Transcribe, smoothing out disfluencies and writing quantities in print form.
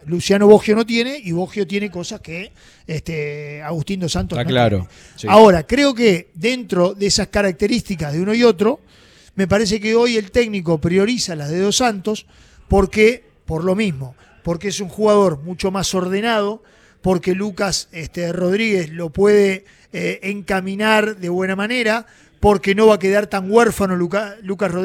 Luciano Boggio no tiene, y Boggio tiene cosas que Agustín Dos Santos Está no claro. tiene. Sí. Ahora, creo que dentro de esas características de uno y otro, me parece que hoy el técnico prioriza las de Dos Santos por lo mismo, porque es un jugador mucho más ordenado, porque Lucas Rodríguez lo puede encaminar de buena manera, porque no va a quedar tan huérfano Lucas Rodríguez